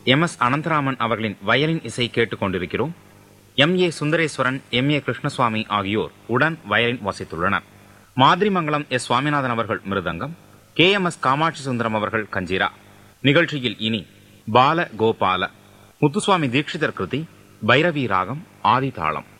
MS. Anantharaman அவர்களின் violin இசை கேட்டுக் கொண்டிருக்கிறோம். எம்.ஏ. சுந்தரேஸ்வரன், எம்.ஏ. கிருஷ்ணசுவாமி ஆகியோர் உடன் வயலின் வாசித்துள்ளனர். மாதிரிமங்கலம் எஸ். சுவாமிநாதன் அவர்கள் மிருதங்கம், கே.எம்.எஸ். காமாட்சி சுந்தரம் அவர்கள் கஞ்சிரா. நிகழ்ச்சியில் இனி பால கோபால முத்துசுவாமி தீட்சிதர் கிருதி, பைரவி ராகம், ஆதி தாளம்.